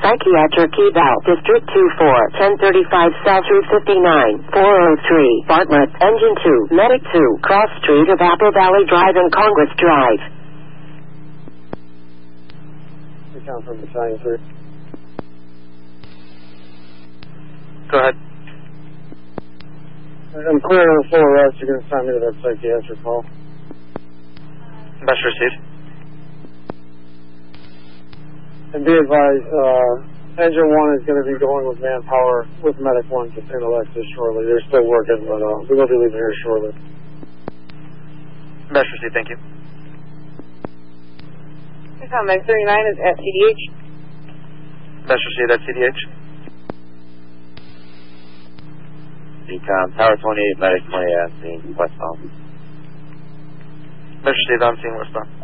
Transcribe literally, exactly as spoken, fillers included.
Psychiatric Eval, District two four, ten thirty-five South Route fifty-nine, four oh three, Bartlett, Engine two, Medic two, Cross Street of Apple Valley Drive and Congress Drive. We count from the sign, sir. Go ahead. I'm clear on the full arrest. You're going to sign me to that psychiatric call. Message received. And be advised, uh, Engine one is going to be going with manpower with Medic one to Saint Alexis shortly. They're still working, but uh, we will be leaving here shortly. Message received, thank you. Medic thirty-nine is at C D H. Message received at C D H. Decom, Tower twenty-eight, Medic twenty at scene, westbound. Message received on scene westbound.